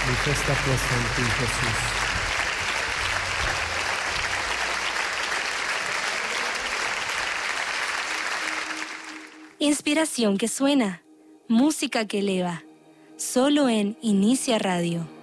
Mi fe está puesta en ti, Jesús. Inspiración que suena, música que eleva, solo en Inicia Radio.